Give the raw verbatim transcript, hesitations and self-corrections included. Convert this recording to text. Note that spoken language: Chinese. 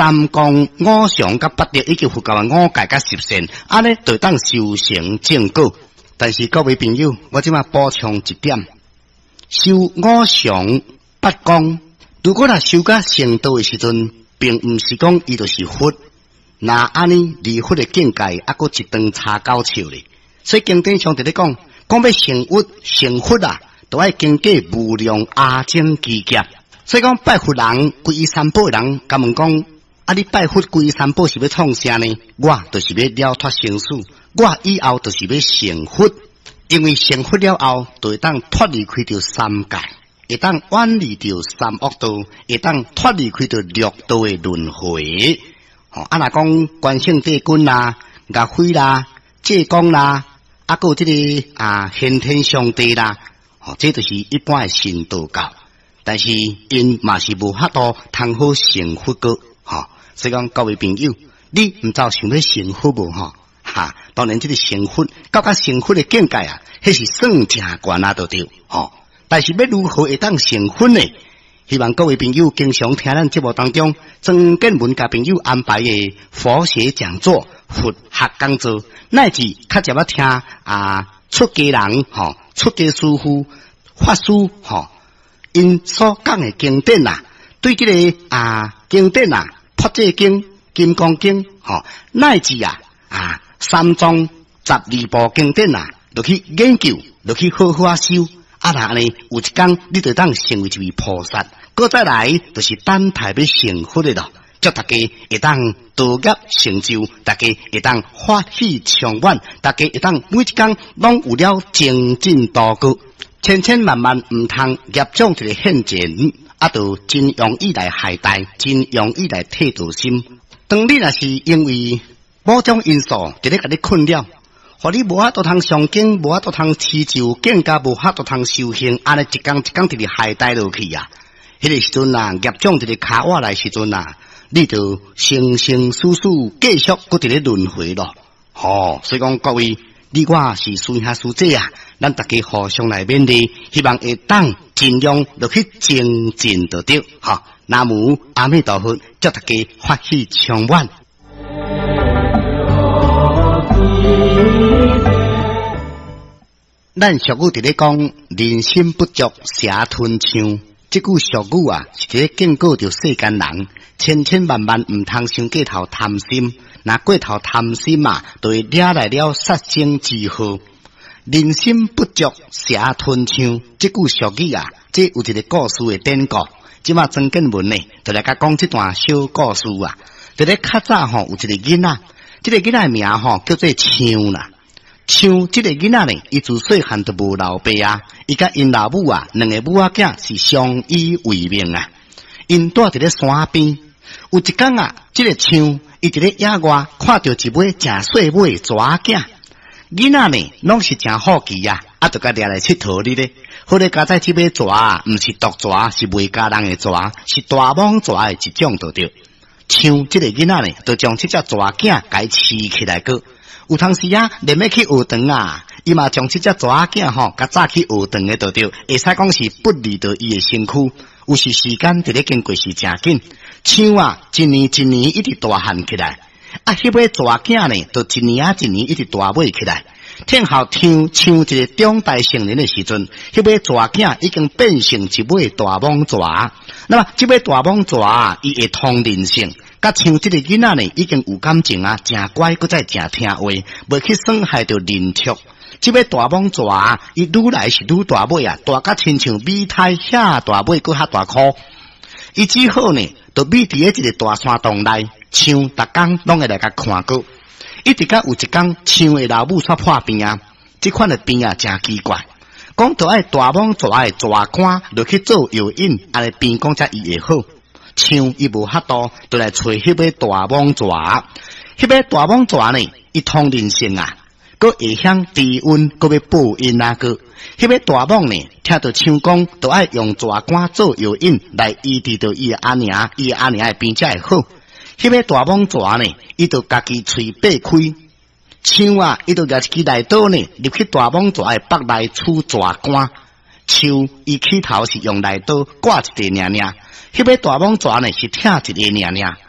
担讲五常甲八德以及佛教的五戒甲十善，安尼就当修成正果。但是各位朋友，我即马补充一点，修五常八功，如果若修到成道的时阵，并毋是讲伊就是佛，那安尼离佛的境界还佫一段差高笑咧。所以经典上伫咧讲，讲要成佛成佛啊，都要经过无量阿僧祇劫。所以讲拜佛人皈依三宝的人，甲问讲，啊你拜佛皈依三宝是要创啥呢？我就是要了脱生死，我以后就是要成佛，因为成佛了后，就会当脱离开着三界，会当远离着三恶道，会当脱离开着六道的轮回。哦，啊若讲关圣帝君啦、岳飞啦、济公啦，啊个这个啊先天上帝啦，哦，这就是一般的神道教。但是因嘛是无法度通好成佛个，哈、哦，所以讲各位朋友，你毋知道想要成佛无哈？哈，当然这个成佛，到甲成佛的境界啊，迄是算正悬啊，都对，哦。但是要如何会当成佛呢？希望各位朋友经常听咱节目当中，曾建文甲朋友安排的佛学讲座、佛学讲座，乃至较接要听啊出家人吼、哦、出家师父、法师吼。哦因所讲的经典啊，对这个啊经典啊，破戒经、金刚经，吼、哦，乃至啊啊三藏十二部经典啊，落去研究，落去好好啊修，啊那呢有一天你就当成为一位菩萨，搁再来就是等待要成佛的咯。祝大家会当道业成就，大家会当法喜长远，大家会当每一天拢有了精进度过。千千万万毋通业障一个现前，啊，就真容易来害大，真容易来替道心。当你若是因为某种因素，一直甲你困扰，互你无法度通上经，无法度通持就，更加无法度通修行，安尼一天一天直直害大落去啊！迄、那个时阵啊，业障一个卡瓦来时阵啊，你就生生世世继续搁伫咧轮回咯。吼、哦，所以讲各位。你我是师兄师姐啊，咱大家互相来勉励，希望会当尽量落去精进就对。好，南无阿弥陀佛，祝大家法喜长远。咱俗语伫咧讲，人心不足蛇吞象。这句俗语啊，是咧警告着世间人，千千万万毋通伤过头贪心。那过头贪心嘛，就会惹来了杀生之祸。人心不足蛇吞象，这句俗语啊，这有一个故事的典故。即马曾建文呢，就来甲讲这段小故事啊。就咧较早吼，有一个囡仔，这个囡仔名吼叫做象啦。象这个囡仔呢，伊自细汉就无老爸啊，伊甲因老母啊，两个母仔囝是相依为命啊。因住伫咧山边，有一天啊，这个象。伊伫咧野外看到一尾正细尾蛇囝，囡仔呢拢是真好奇啊，啊，就甲掠来佚佗哩咧。后来加在这尾蛇啊，毋是毒蛇，是袂加人的蛇，是大蟒蛇的一种就对。像这个囡仔呢，就将这只蛇囝甲饲起来个。有当时啊，连要去学堂啊，伊嘛将这只蛇囝吼，甲早去学堂的就对，会使讲是不离着伊的身躯。有时时间伫咧经过是真紧。象啊，一年一年一直大汉起来，啊，迄尾蛇囝呢，就一年啊一年一直大尾起来。天后象象一个中大成人的时阵，迄尾蛇囝已经变成一尾大蟒蛇。那么，这尾大蟒蛇伊会通人性，甲像这个囡仔呢，已经有感情啊，真乖，搁再真听话，袂去伤害着人畜。这尾大蟒蛇伊愈来是愈大尾啊，大甲亲像米胎遐大尾，搁较大箍。伊只好呢。就秘伫咧一个大山洞内，象逐工拢会来甲看过。一直甲有一天，象的老母煞破病啊，这款的病啊真奇怪。讲着爱大蟒蛇的蛇干落去做药引，安尼病讲才伊会好。象伊无法度，就来找迄尾大蟒蛇。迄尾大蟒蛇呢，伊通人性啊，佮会晓低温，佮要报应啊个。迄尾大蟒呢，听到象讲，都爱用蛇干做药引来医治到伊的阿娘，伊的阿娘的病才会好。迄尾大蟒蛇呢，伊就家己喙掰开，象啊，伊就拿一支来刀呢，入去大蟒蛇的腹内取蛇干。象伊起头是用来刀挂一个尔尔，迄尾大蟒蛇呢是疼一个尔尔。